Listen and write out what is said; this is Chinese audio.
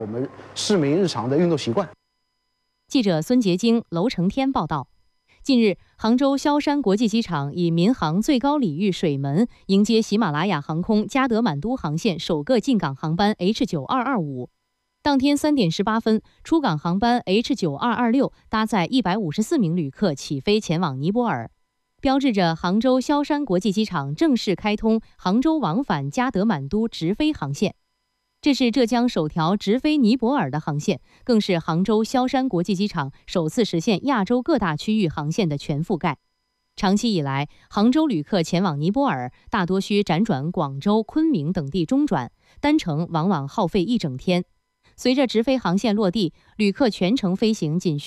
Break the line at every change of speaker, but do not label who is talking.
我们市民日常的运动习惯。
记者孙杰京、娄成天报道。近日，杭州萧山国际机场以民航最高礼遇水门迎接喜马拉雅航空加德满都航线首个进港航班 H9225。当天3点18分，出港航班 H9226搭载154名旅客起飞前往尼泊尔，标志着杭州萧山国际机场正式开通杭州往返加德满都直飞航线。这是浙江首条直飞尼泊尔的航线，更是杭州萧山国际机场首次实现亚洲各大区域航线的全覆盖。长期以来，杭州旅客前往尼泊尔大多需辗转广州、昆明等地中转，单程往往耗费1整天。随着直飞航线落地，旅客全程飞行仅需